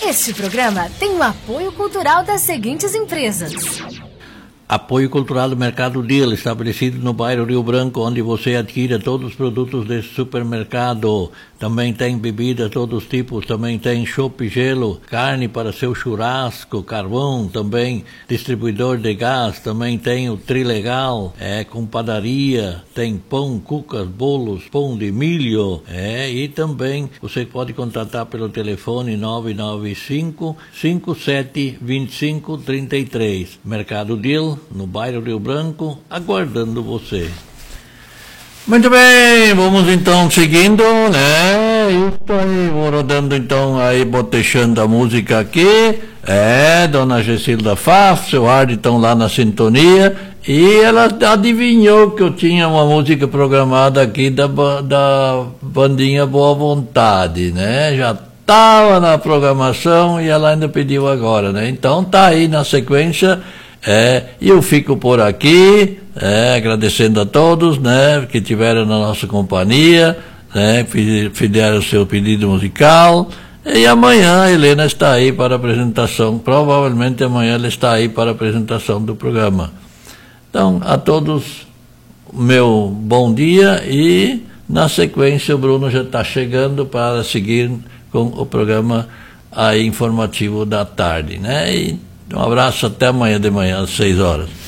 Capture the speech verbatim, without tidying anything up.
Este programa tem o apoio cultural das seguintes empresas. Apoio cultural do Mercado Deal, estabelecido no bairro Rio Branco, onde você adquire todos os produtos desse supermercado. Também tem bebida, todos os tipos, também tem chopp e gelo, carne para seu churrasco, carvão, também distribuidor de gás, também tem o Trilegal, é, com padaria, tem pão, cucas, bolos, pão de milho, é, e também você pode contatar pelo telefone nove nove cinco, cinco sete dois cinco três três. Mercado Deal, no bairro Rio Branco, aguardando você. Muito bem, vamos então seguindo, né? Isso aí, vou rodando então aí, botechando a música aqui. É, dona Gessilda Faf, seu Arde estão lá na sintonia. E ela adivinhou que eu tinha uma música programada aqui da, da bandinha Boa Vontade, né? Já estava na programação e ela ainda pediu agora, né? Então tá aí na sequência. É, e eu fico por aqui, é, agradecendo a todos, né, que tiveram na nossa companhia, né, fizeram o seu pedido musical, e amanhã a Helena está aí para a apresentação, provavelmente amanhã ela está aí para a apresentação do programa. Então, a todos, meu bom dia, e na sequência o Bruno já está chegando para seguir com o programa aí informativo da tarde, né, e um abraço, até amanhã de manhã, às seis horas.